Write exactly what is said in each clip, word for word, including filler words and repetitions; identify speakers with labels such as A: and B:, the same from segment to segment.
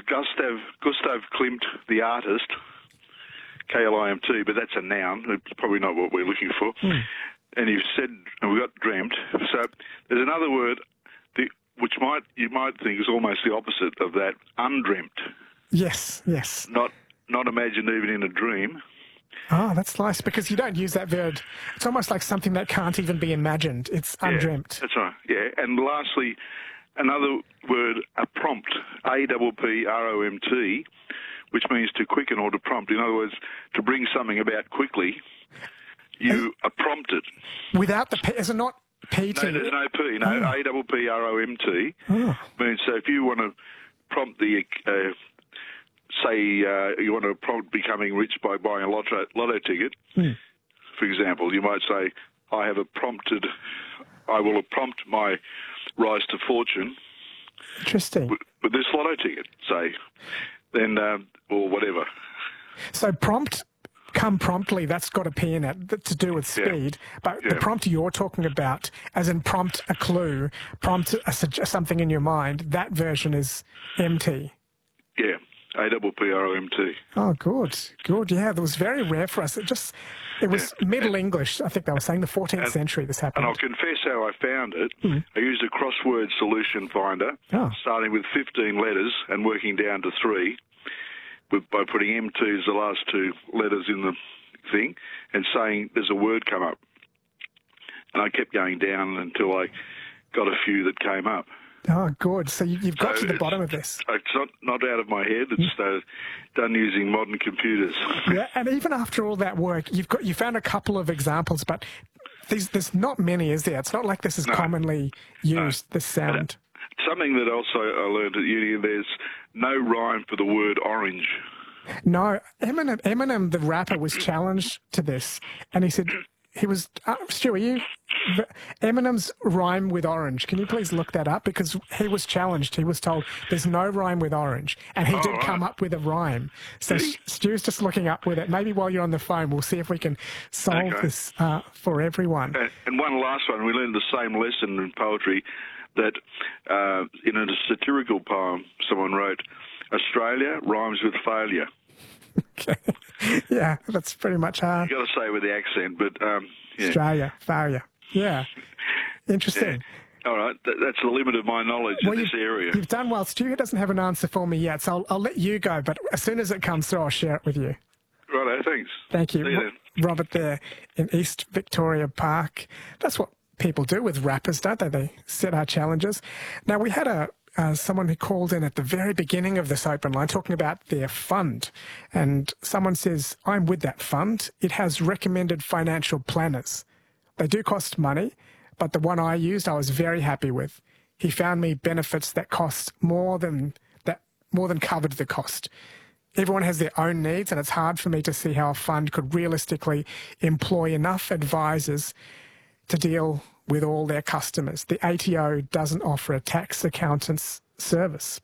A: Gustav Gustav Klimt, the artist, K L I M T, but that's a noun. It's probably not what we're looking for.
B: Mm.
A: And you said, and we got dreamt. So there's another word, the, which might you might think is almost the opposite of that, undreamt.
B: Yes, yes.
A: Not not imagined even in a dream.
B: Oh, that's nice, because you don't use that word. It's almost like something that can't even be imagined. It's
A: Yeah,
B: undreamt.
A: that's right, yeah. And lastly, another word, a prompt, A P P R O M T, which means to quicken or to prompt. In other words, to bring something about quickly, you are prompted.
B: Without the P, is it not P T?
A: No, there's no P, no,
B: Oh.
A: A P P R O M T.
B: Oh.
A: Means, so if you want to prompt the... Uh, Say uh, you want to prompt becoming rich by buying a lotto, lotto ticket,
B: mm.
A: for example, you might say, I have a prompted, I will have prompt my rise to fortune
B: Interesting.
A: with, with this lotto ticket, say, then, um, or whatever.
B: So prompt, come promptly, that's got a P in it, that to do with speed. Yeah. But
A: yeah.
B: the prompt you're talking about, as in prompt a clue, prompt a, something in your mind, that version is M T.
A: Yeah. A P P R O M T.
B: Oh, good, good. Yeah, that was very rare for us. It just, it was yeah. Middle and, English. I think they were saying the fourteenth
A: and,
B: century. This happened.
A: And I'll confess how I found it.
B: Mm.
A: I used a crossword solution finder,
B: oh.
A: starting with fifteen letters and working down to three, with, by putting M T as the last two letters in the thing, and saying there's a word come up. And I kept going down until I got a few that came up.
B: Oh, good. So you, you've got
A: so
B: to the bottom of this.
A: It's not, not out of my head. It's uh, done using modern computers.
B: Yeah, and even after all that work, you've got you found a couple of examples, but there's, there's not many, is there? It's not like this is no. commonly used, no. this sound.
A: Something that also I learned at uni, there's no rhyme for the word orange.
B: No, Eminem, Eminem, the rapper, was challenged to this, and he said... He was, uh, Stu, are you, Eminem's rhyme with orange. Can you please look that up? Because he was challenged. He was told there's no rhyme with orange. And he oh, did right. come up with a rhyme. So Stu's just looking up with it. Maybe while you're on the phone, we'll see if we can solve okay. this uh, for everyone.
A: Uh, and one last one. We learned the same lesson in poetry that uh, in a satirical poem someone wrote, Australia rhymes with failure.
B: Okay. Yeah, that's pretty much hard.
A: You got to say it with the accent, but um, yeah.
B: Australia, failure. Yeah, interesting.
A: Yeah. All right, Th that's the limit of my knowledge well, in this area.
B: You've done well. Stu doesn't have an answer for me yet, so I'll, I'll let you go. But as soon as it comes through, I'll share it with you.
A: Righto, thanks.
B: Thank you,
A: you
B: Robert. There in East Victoria Park. That's what people do with rappers, don't they? They set our challenges. Now we had a. Uh, someone who called in at the very beginning of this open line talking about their fund. And someone says, I'm with that fund. It has recommended financial planners. They do cost money, but the one I used I was very happy with. He found me benefits that cost more than that, more than covered the cost. Everyone has their own needs, and it's hard for me to see how a fund could realistically employ enough advisors to deal with all their customers. The A T O doesn't offer a tax accountant's service.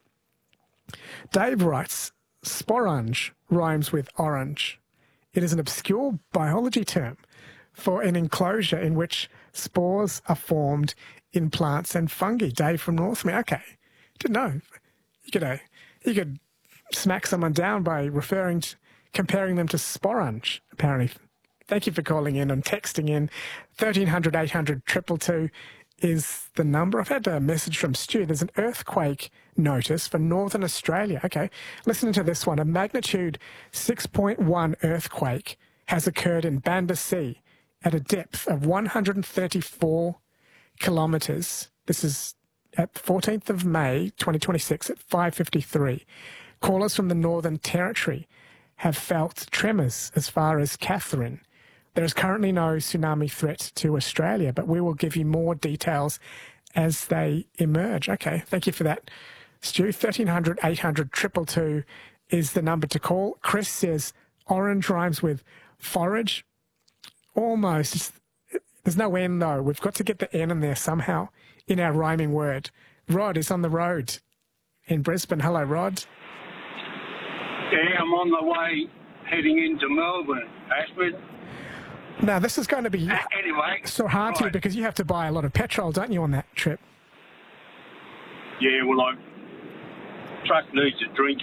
B: Dave writes, sporange rhymes with orange. It is an obscure biology term for an enclosure in which spores are formed in plants and fungi. Dave from Northmere. Okay, didn't know. You could, uh, you could smack someone down by referring to, comparing them to sporange, apparently. Thank you for calling in and texting in. thirteen hundred, eight hundred, two two two is the number. I've had a message from Stu. There's an earthquake notice for Northern Australia. Okay, listen to this one. A magnitude six point one earthquake has occurred in Bandar at a depth of one hundred thirty-four kilometres. This is at fourteenth of May, twenty twenty-six at five fifty-three. Callers from the Northern Territory have felt tremors as far as Catherine. There is currently no tsunami threat to Australia, but we will give you more details as they emerge. Okay, thank you for that, Stu. thirteen hundred, eight hundred, two two two is the number to call. Chris says orange rhymes with forage. Almost. There's no N, though. We've got to get the N in there somehow in our rhyming word. Rod is on the road in Brisbane. Hello, Rod.
C: Yeah, I'm on the way heading into Melbourne, Ashford.
B: Now, this is going to be
C: uh, anyway,
B: so hard
C: right.
B: for you because you have to buy a lot of petrol, don't you, on that trip?
C: Yeah, well, I truck needs a drink